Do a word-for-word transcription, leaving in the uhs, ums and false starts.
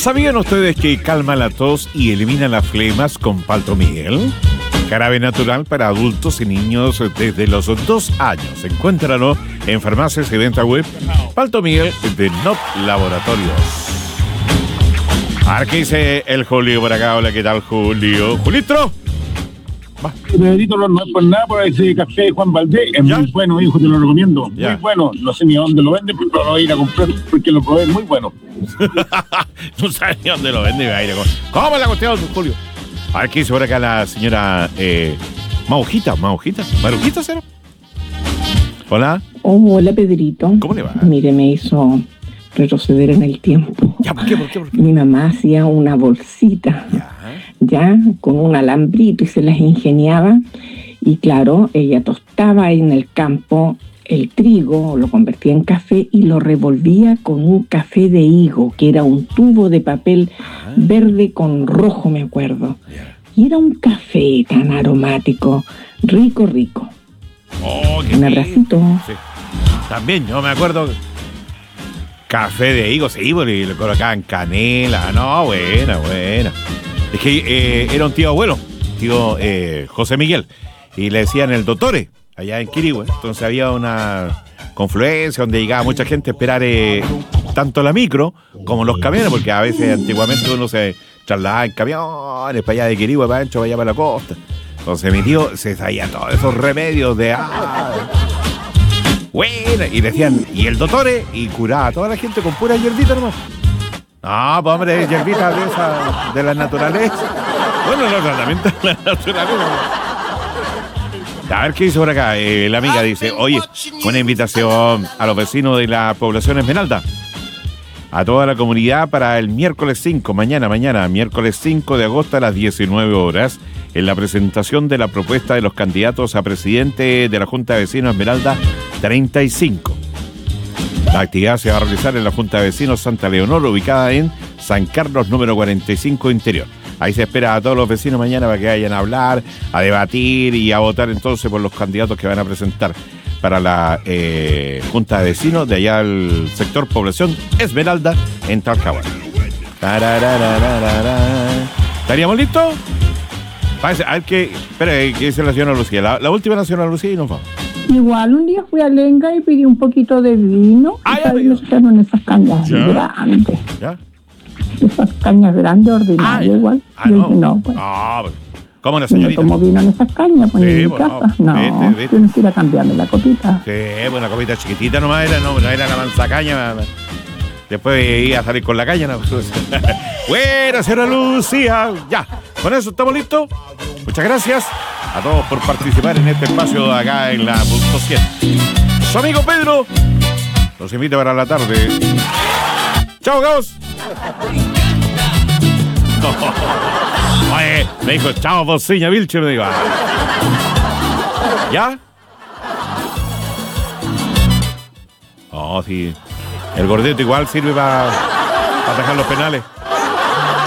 ¿Sabían ustedes que calma la tos y elimina las flemas con Paltomiel? Jarabe natural para adultos y niños desde los dos años. Encuéntralo en farmacias y venta web. Paltomiel de Nop Laboratorios. A ver qué dice el Julio por acá. Hola, ¿qué tal, Julio? ¡Julitro! Pedrito, no es por nada, por ese café de Juan Valdés. Es ¿Ya? Muy bueno, hijo, te lo recomiendo. ¿Ya? Muy bueno. No sé ni a dónde lo venden, pero lo voy a ir a comprar porque lo probé muy bueno. No sabes ni dónde lo venden. A ir a ¿Cómo es la cuestión, Julio? A ver qué dice por acá la señora eh, Maujita, Maujita, Marujita, ¿será? Hola. Oh, hola, Pedrito. ¿Cómo le va? Mire, me hizo retroceder en el tiempo. ¿Ya? ¿Por qué? ¿Por qué? ¿Por qué? Mi mamá hacía una bolsita, ya. ya, con un alambrito y se las ingeniaba. Y claro, ella tostaba ahí en el campo el trigo, lo convertía en café y lo revolvía con un café de higo, que era un tubo de papel ah. verde con rojo, me acuerdo. Yeah. Y era un café tan aromático, rico, rico. Oh, qué un abracito. Sí. También, yo me acuerdo... Café de higo, sí, y le colocaban canela. No, buena, buena. Es que eh, era un tío abuelo, tío eh, José Miguel, y le decían el Dottore, allá en Quirihue. Entonces había una confluencia donde llegaba mucha gente a esperar eh, tanto la micro como los camiones, porque a veces antiguamente uno se trasladaba en camiones para allá de Quirihue, para ancho, para allá para la costa. Entonces mi tío se sabía todos esos remedios de... Ah, bueno, y decían, y el Dottore, y curaba a toda la gente con pura hierbita nomás. No, pues hombre, hierbita de esa, de la naturaleza. Bueno, los tratamientos de la naturaleza. A ver qué dice por acá. Eh, la amiga dice, oye, una invitación a los vecinos de la población Esmeralda, a toda la comunidad para el miércoles cinco, mañana, mañana, miércoles cinco de agosto a las diecinueve horas, en la presentación de la propuesta de los candidatos a presidente de la Junta de Vecinos Esmeralda treinta y cinco. La actividad se va a realizar en la Junta de Vecinos Santa Leonor, ubicada en San Carlos número cuarenta y cinco Interior. Ahí se espera a todos los vecinos mañana para que vayan a hablar, a debatir y a votar entonces por los candidatos que van a presentar para la eh, Junta de Vecinos de allá al sector población Esmeralda en Talcahuano. ¿Estaríamos listos? Parece, a ver qué, espera, ¿qué dice la señora Lucía? La, la última nacional Lucía y nos vamos. Igual un día fui a Lenga y pedí un poquito de vino. Ah, y ahí me echaron esas cañas ¿Ya? grandes. ¿Ya? Esas cañas grandes, ordinarias, ah, igual. Ah, yo no. dije, no, pues. Ah, ¿cómo la señorita? No tomo vino en esas cañas, pues, sí, en mi bueno, casa. No, vete, vete. tienes que ir a cambiarme la copita. Sí, pues la copita chiquitita nomás era, no, no era la manzacaña. Después iba a salir con la caña. ¿No? Buena, señora Lucía. Ya, con eso estamos listos. Muchas gracias a todos por participar en este espacio acá en la Punto cien. Su amigo Pedro los invita para la tarde. Chao, Gauss. Oye, me dijo chao, Bociña Vilche, me digo. ¿Ya? Oh, sí. El gordito igual sirve para atajar los penales.